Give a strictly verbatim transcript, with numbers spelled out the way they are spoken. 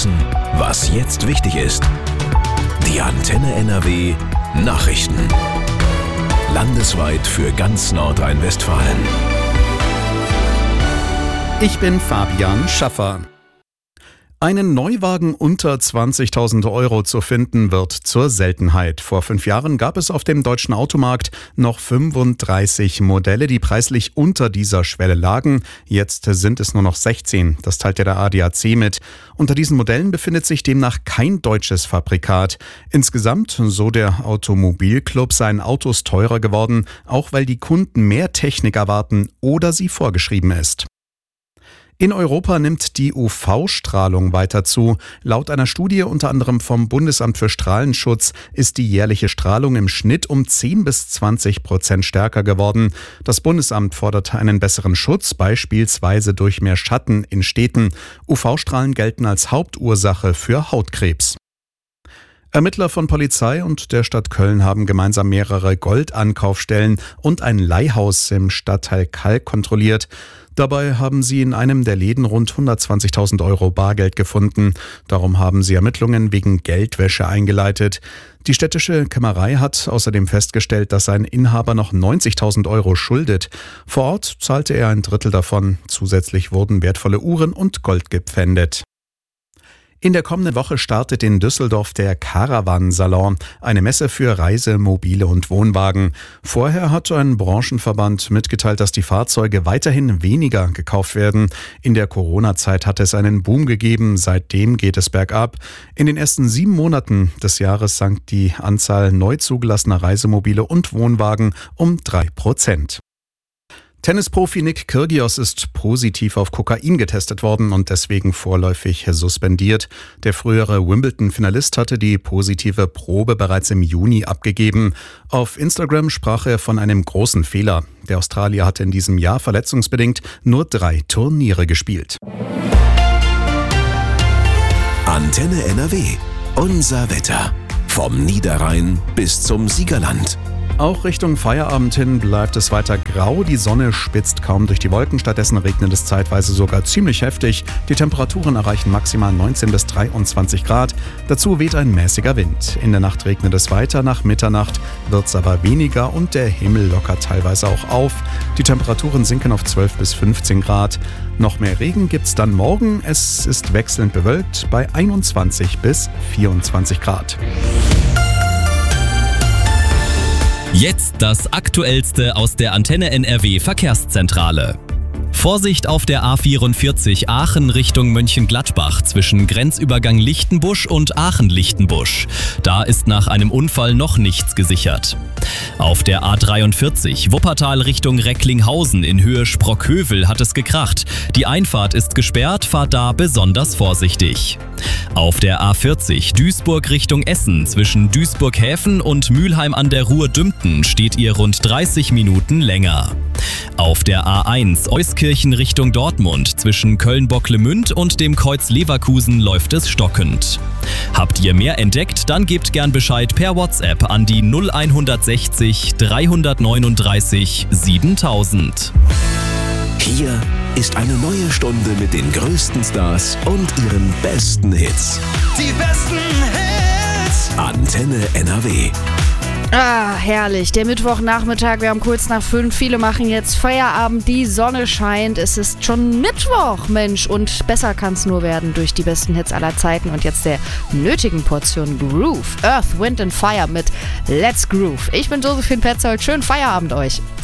wissen, was jetzt wichtig ist. Die Antenne N R W Nachrichten. Landesweit für ganz Nordrhein-Westfalen. Ich bin Fabian Schaffer. Einen Neuwagen unter zwanzigtausend Euro zu finden, wird zur Seltenheit. Vor fünf Jahren gab es auf dem deutschen Automarkt noch fünfunddreißig Modelle, die preislich unter dieser Schwelle lagen. Jetzt sind es nur noch sechzehn. Das teilte der A D A C mit. Unter diesen Modellen befindet sich demnach kein deutsches Fabrikat. Insgesamt, so der Automobilclub, seien Autos teurer geworden, auch weil die Kunden mehr Technik erwarten oder sie vorgeschrieben ist. In Europa nimmt die U V-Strahlung weiter zu. Laut einer Studie unter anderem vom Bundesamt für Strahlenschutz ist die jährliche Strahlung im Schnitt um zehn bis zwanzig Prozent stärker geworden. Das Bundesamt fordert einen besseren Schutz, beispielsweise durch mehr Schatten in Städten. U V-Strahlen gelten als Hauptursache für Hautkrebs. Ermittler von Polizei und der Stadt Köln haben gemeinsam mehrere Goldankaufstellen und ein Leihhaus im Stadtteil Kalk kontrolliert. Dabei haben sie in einem der Läden rund hundertzwanzigtausend Euro Bargeld gefunden. Darum haben sie Ermittlungen wegen Geldwäsche eingeleitet. Die städtische Kämmerei hat außerdem festgestellt, dass sein Inhaber noch neunzigtausend Euro schuldet. Vor Ort zahlte er ein Drittel davon. Zusätzlich wurden wertvolle Uhren und Gold gepfändet. In der kommenden Woche startet in Düsseldorf der Caravan-Salon, eine Messe für Reise-, Mobile und Wohnwagen. Vorher hat ein Branchenverband mitgeteilt, dass die Fahrzeuge weiterhin weniger gekauft werden. In der Corona-Zeit hat es einen Boom gegeben, seitdem geht es bergab. In den ersten sieben Monaten des Jahres sank die Anzahl neu zugelassener Reisemobile und Wohnwagen um drei Prozent. Tennisprofi Nick Kyrgios ist positiv auf Kokain getestet worden und deswegen vorläufig suspendiert. Der frühere Wimbledon-Finalist hatte die positive Probe bereits im Juni abgegeben. Auf Instagram sprach er von einem großen Fehler. Der Australier hatte in diesem Jahr verletzungsbedingt nur drei Turniere gespielt. Antenne N R W. Unser Wetter. Vom Niederrhein bis zum Siegerland. Auch Richtung Feierabend hin bleibt es weiter grau. Die Sonne spitzt kaum durch die Wolken. Stattdessen regnet es zeitweise sogar ziemlich heftig. Die Temperaturen erreichen maximal neunzehn bis dreiundzwanzig Grad. Dazu weht ein mäßiger Wind. In der Nacht regnet es weiter. Nach Mitternacht wird es aber weniger und der Himmel lockert teilweise auch auf. Die Temperaturen sinken auf zwölf bis fünfzehn Grad. Noch mehr Regen gibt's dann morgen. Es ist wechselnd bewölkt bei einundzwanzig bis vierundzwanzig Grad. Jetzt das Aktuellste aus der Antenne N R W Verkehrszentrale. Vorsicht auf der A vierundvierzig Aachen Richtung Mönchengladbach zwischen Grenzübergang Lichtenbusch und Aachen-Lichtenbusch. Da ist nach einem Unfall noch nichts gesichert. Auf der A dreiundvierzig Wuppertal Richtung Recklinghausen in Höhe Sprockhövel hat es gekracht. Die Einfahrt ist gesperrt, fahrt da besonders vorsichtig. Auf der A vierzig Duisburg Richtung Essen zwischen Duisburg-Häfen und Mülheim an der Ruhr-Dümpten steht ihr rund dreißig Minuten länger. Auf der A eins Euskirchen Richtung Dortmund zwischen Köln-Bocklemünd und dem Kreuz Leverkusen läuft es stockend. Habt ihr mehr entdeckt, dann gebt gern Bescheid per WhatsApp an die null hundertsechzig dreihundertneununddreißig siebentausend. Hier ist eine neue Stunde mit den größten Stars und ihren besten Hits. Die besten Hits. Antenne N R W. Ah, herrlich. Der Mittwochnachmittag, wir haben kurz nach fünf. Viele machen jetzt Feierabend, die Sonne scheint. Es ist schon Mittwoch, Mensch. Und besser kann es nur werden durch die besten Hits aller Zeiten. Und jetzt der nötigen Portion Groove. Earth, Wind and Fire mit Let's Groove. Ich bin Josephine Petzold. Schönen Feierabend euch.